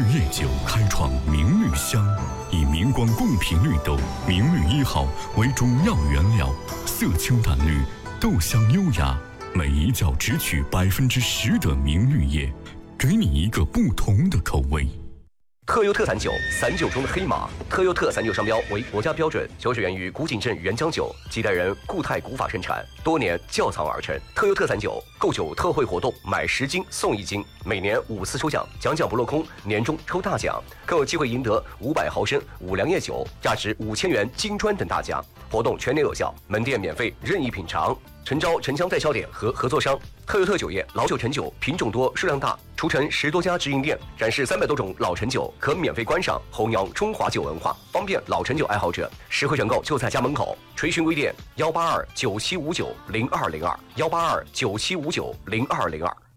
烈酒开创明绿香，以明光贡品绿豆明绿1号为主要原料，色清淡绿，豆香优雅，每一窖只取10%的明绿叶，给你一个不同的口味。 特优特散酒，散酒中的黑马。特优特散酒商标为国家标准，酒水源于古井镇原浆酒，几代人固态古法生产，多年窖藏而成。特优特散酒购酒特惠活动，买10斤送1斤，每年5次抽奖，奖不落空，年终抽大奖，更有机会赢得500毫升五粮液酒，价值5000元金砖等大奖。活动全年有效，门店免费任意品尝。诚招城乡代销点和合作商。特优特酒业老酒陈酒，品种多，数量大，除陈10多家直营店，展示300多种老陈酒，可免费观赏，弘扬中华酒文化，方便老陈酒爱好者。实惠选购就在家门口。垂询微店18297590202，18297590202。